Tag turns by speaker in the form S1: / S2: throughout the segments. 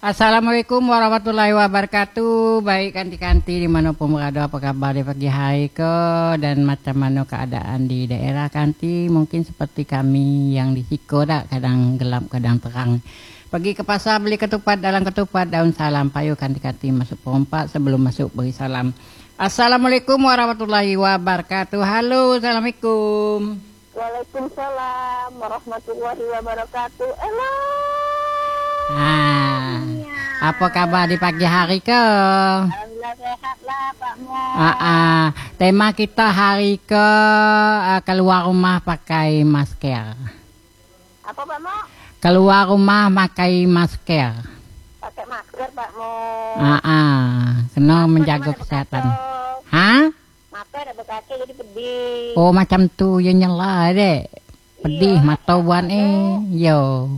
S1: Assalamualaikum warahmatullahi wabarakatuh. Baik kanti-kanti dimanapun berada, apa kabar di pagi hari ke dan macam mana keadaan di daerah kanti? Mungkin seperti kami yang di Siko dah, kadang gelap kadang terang. Pergi ke pasar beli ketupat, dalam ketupat daun salam. Payu kanti-kanti masuk perempat, sebelum masuk beri salam. Assalamualaikum warahmatullahi wabarakatuh. Halo, assalamualaikum.
S2: Waalaikumsalam warahmatullahi wabarakatuh. Halo.
S1: Apa kabar di pagi hari ke?
S2: Alhamdulillah sehat lah Pak Mo.
S1: Tema kita hari ke keluar rumah pakai masker.
S2: Apa Pak Mo?
S1: Keluar rumah pakai masker.
S2: Pakai masker Pak Mo.
S1: Kena menjaga kesehatan. Hah?
S2: Masker ada bekake jadi pedih.
S1: Oh macam tu ya nyala dek. Pedih mata wan yo.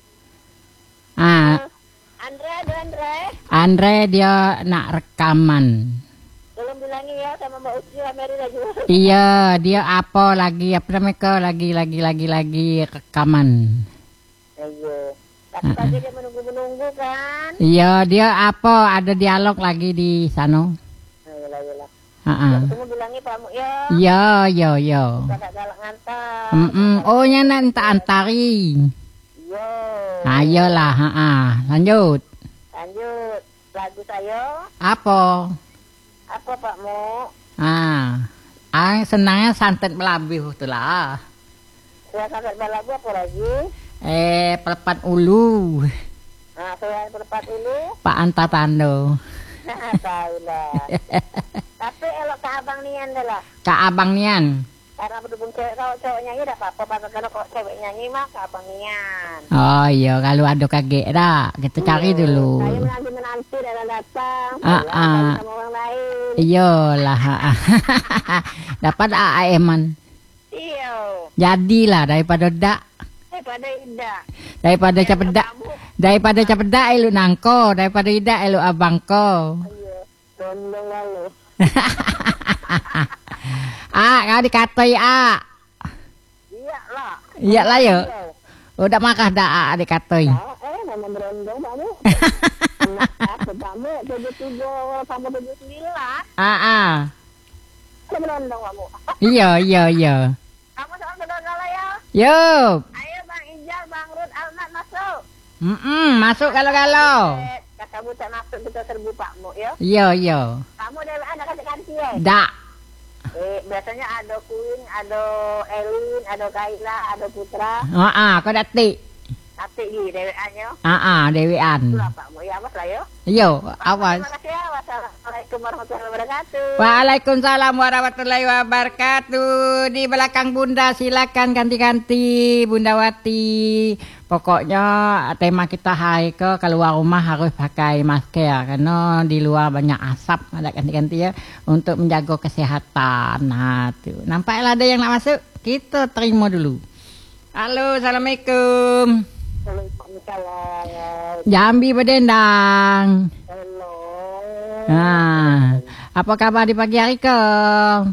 S1: Andre dia nak rekaman.
S2: Belum bilangin ya sama Mbak Uci Mary lagi.
S1: Iya, dia apa namanya lagi rekaman.
S2: Iya. Tapi tadi dia menunggu kan.
S1: Iya, dia ada dialog lagi di sana.
S2: Iyalah. Kamu bilangin Pak Mu ya.
S1: Iya.
S2: Tidak galak ngantar.
S1: Oh, nyana entah antari.
S2: Iya.
S1: Ayolah, lanjut.
S2: Lagu saya.
S1: Apa
S2: Pak Mo?
S1: Senangnya santet melabih tu lah.
S2: Saya santet melabih apa lagi?
S1: Pelepat ulu.
S2: Saya pelepat ulu.
S1: Pak Anta Tando.
S2: Tahu lah. Tapi elok ke abang Nian dah lah.
S1: Ke abang Nian.
S2: Karena berhubung cowok nyanyi dah apa-apa. Kalau cewek nyanyi mah ke abang Nian.
S1: Oh iya, kalau ada kaget dah, kita cari dulu.
S2: Saya menanti dan datang. Sama orang lain.
S1: Iyalah. Dapat AAM-an.
S2: Iya.
S1: Jadilah daripada dak. Daripada capedak elu nangko, daripada idak elu abangko.
S2: Iya. Dondong lalu.
S1: Kau dikatai Iyalah ya. Udah makah dah dikatai.
S2: Memang berondong kamu. Kamu 77 sampai 79. Berondong kamu.
S1: Iya.
S2: Kamu soal berondong lah ya.
S1: Yo.
S2: Ayo Bang Ijal, Bang Rud, Almat masuk.
S1: Masuk kalau.
S2: Kamu tak masuk kita serbu Pak Mo ya.
S1: Iya.
S2: Kamu dari mana kasih ya?
S1: Dak.
S2: Biasanya ada Queen, ada Elin, ada Kaila, ada Putra.
S1: Kau datik.
S2: Datik di deweannya.
S1: Dewean.
S2: Itulah Pak Mo ya, awas lah ya.
S1: Yo, awas.
S2: Terima kasih ya. Wassalamualaikum warahmatullahi wabarakatuh.
S1: Waalaikumsalam warahmatullahi wabarakatuh. Di belakang Bunda silakan ganti-ganti Bunda Wati. Pokoknya tema kita hari ke keluar rumah harus pakai masker karena di luar banyak asap, ada ganti-ganti ya untuk menjaga kesehatan. Nah, tuh. Nampaklah ada yang nak masuk. Kita terima dulu. Halo, assalamualaikum.
S2: Waalaikumsalam.
S1: Jambi Bedendang.
S2: Halo.
S1: Apa kabar di pagi hari ke?